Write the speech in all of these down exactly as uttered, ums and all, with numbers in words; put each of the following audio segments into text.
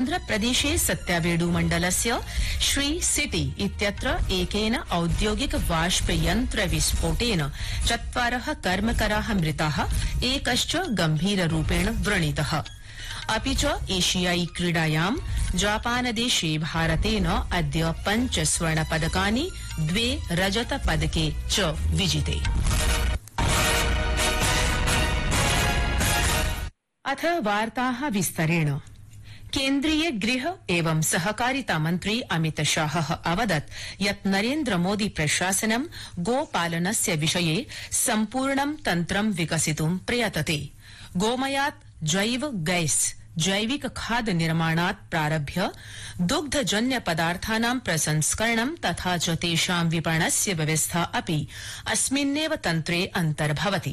आन्ध्रप्रदेशे सत्यावेडु मण्डलस्य श्री सिटी इत्यत्र एकेन औद्योगिक वाष्पयन्त्र विस्फोटेन चत्वारः कर्मकराः मृताः, एकश्च गम्भीररूपेण व्रणितः। अपि च एशियाई क्रीडायां जापानदेशे भारतेन अद्य पञ्च स्वर्णपदकानि द्वे रजतपदके च विजिते। अथ वार्ताः विस्तरेण। केन्द्रीय गृह एवं सहकारिता मन्त्री अमित शाहः अवदत् यत् नरेन्द्र मोदी प्रशासनं गोपालनस्य विषये सम्पूर्णं तन्त्रं विकसितुं प्रयतते। गोमयात् जैव गैस, जैविक खाद निर्माणात् प्रारभ्य दुग्धजन्य पदार्थानां प्रसंस्करणं तथा च तेषां विपणस्य व्यवस्था अपि अस्मिन्नेव तन्त्रे अन्तर्भवति।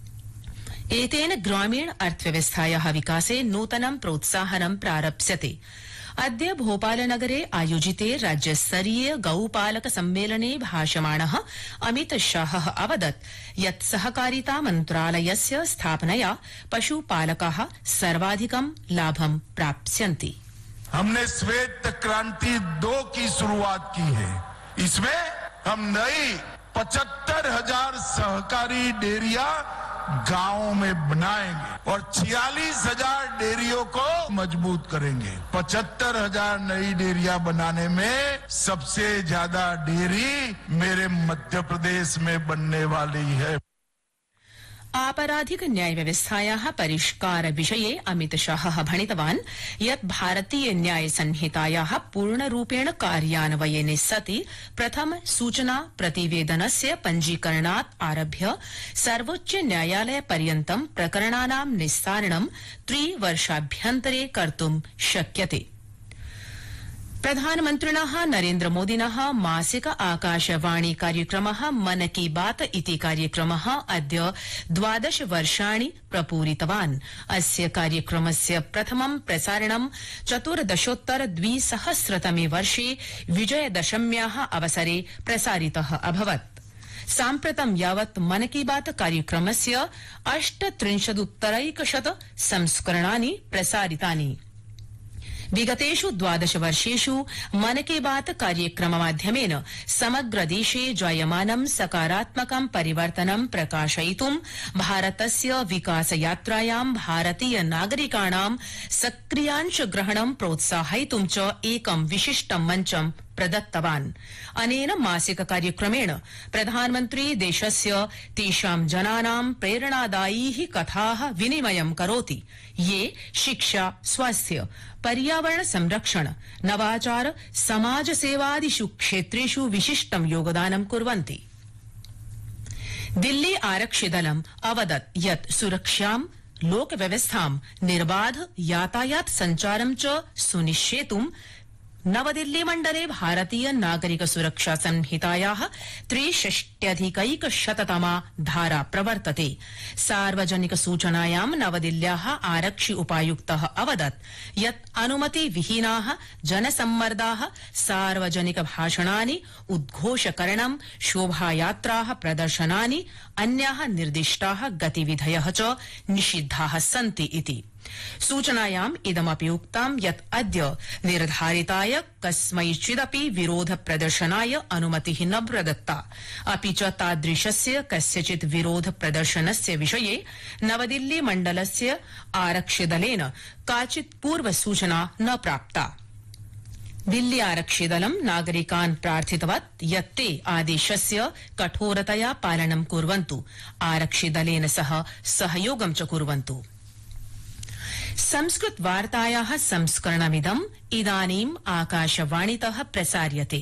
एतेन ग्रामीण अर्थव्यवस्थायाः विकासे नूतनं प्रोत्साहनं प्रारप्स्यते। अद्य भोपालनगरे आयोजिते राज्यस्तरीय गौपालक सम्मेलने भाषमाणः अमित शाहः अवदत् यत् सहकारिता मन्त्रालयस्य स्थापनया पशुपालकाः सर्वाधिकं लाभं प्राप्स्यन्ति। हमने श्वेत क्रांति दो की शुरुआत की है। इसमें हम नई पचहत्तर हजार सहकारी डेयरियां गांव में बनाएंगे और छियालीस हजार डेयरियों को मजबूत करेंगे। पचहत्तर हजार नई डेयरियां बनाने में सबसे ज्यादा डेयरी मेरे मध्य प्रदेश में बनने वाली है। आपराधिक न्याय व्यवस्थायाः परिष्कार विषये अमित शाहः भणितवान् यत् भारतीय न्याय संहितायाः पूर्णरूपेण कार्यान्वयने सति प्रथम सूचना प्रतिवेदनस्य पञ्जीकरणात् आरभ्य सर्वोच्च न्यायालय पर्यन्तं प्रकरणानां निस्तारणं त्रिवर्षाभ्यन्तरे कर्तुं शक्यते। प्रधानमन्त्रिणः नरेन्द्र मोदिनः मासिक आकाशवाणी कार्यक्रमः मन की बात इति कार्यक्रमः अद्य द्वादश वर्षाणि प्रपूरितवान्। अस्य कार्यक्रमस्य प्रथमं प्रसारणं चतुर्दशोत्तर द्विसहस्रतमे वर्षे विजयदशम्याः अवसरे प्रसारितः अभवत्। साम्प्रतं यावत् मन की बात कार्यक्रमस्य अष्टत्रिंशदुत्तरैकशत संस्करणानि प्रसारितानि। विगतेषु द्वादश वर्षेषु मन की बात कार्यक्रममाध्यमेन समग्र देशे जायमानं सकारात्मकं परिवर्तनं प्रकाशयितुं भारतस्य विकासयात्रायां भारतीय नागरिकाणां सक्रियांशग्रहणं प्रोत्साहयितुं च एकं विशिष्टं मञ्चं प्रदत्तवान्। अनेन मासिक कार्यक्रमेण प्रधानमन्त्री देशस्य तेषां जनानां प्रेरणादायीः कथाः विनिमयं करोति ये शिक्षा, स्वास्थ्य, पर्यावरण संरक्षण, नवाचार, समाजसेवादिषु क्षेत्रेषु विशिष्टं योगदानं कुर्वन्ति। दिल्ली आरक्षिदलम् अवदत् यत् सुरक्षां, लोकव्यवस्थां, निर्बाध यातायात सञ्चारं च सुनिश्चेतुं नवदिल्ली मण्डले भारतीय नागरिक सुरक्षा संहितायाः त्रिषष्ट्यधिकैकशततमा धारा प्रवर्तते। सार्वजनिक सूचनायां नवदिल्ल्याः आरक्षि उपायुक्तः अवदत् यत् अनुमति विहीनाः जनसम्मर्दाः, सार्वजनिक भाषणानि, उद्घोषकरणं, शोभायात्राः, प्रदर्शनानि, अन्याः निर्दिष्टाः गतिविधयः च निषिद्धाः सन्ति इति। सूचनायाम् इदमपि उक्तं यत् अद्य निर्धारिताय कस्मैचिदपि विरोध प्रदर्शनाय अनुमतिः न प्रदत्ता। अपि च तादृशस्य कस्यचित् विरोध प्रदर्शनस्य विषये नवदिल्ली मण्डलस्य आरक्षिदलेन काचित् पूर्वसूचना न प्राप्ता। दिल्ली आरक्षिदलं नागरिकान् प्रार्थितवत् यत् ते आदेशस्य कठोरतया पालनं कुर्वन्तु, आरक्षिदलेन सह सहयोगं च कुर्वन्तु। संस्कृत वार्तायाः संस्करणमिदम् इदानीम् आकाशवाणीतः प्रसार्यते।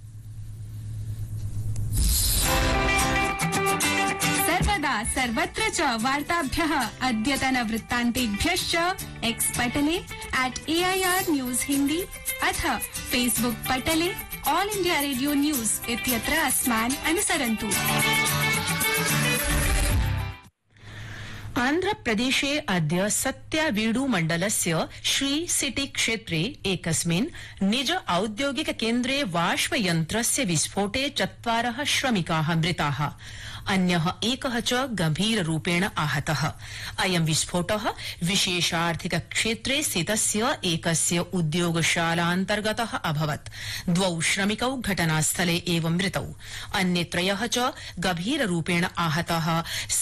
सर्वदा सर्वत्र च वार्ताभ्यः अद्यतन वृत्तान्तेभ्यश्च एक्स पटले एट एआईआर न्यूज हिंदी अथ फेसबुक पटले ऑल इंडिया रेडियो न्यूज इत्यत्र अस्मान् अनुसरन्तु। आन्ध्रप्रदेशे अद्य सत्यावीडु मण्डलस्य श्री सिटी क्षेत्रे एकस्मिन् निज औद्योगिक केन्द्रे वाष्पयन्त्रस्य विस्फोटे चत्वारः श्रमिकाः मृताः अन्यः एकः च गंभीररूपेण आहतः अयं विस्फोटः विशेषार्थिक क्षेत्रे स्थितस्य एकस्य उद्योगशालान्तर्गतः अभवत् द्वौ श्रमिकौ घटनास्थले एव मृतौ अन्ये त्रयः च गंभीररूपेण आहताः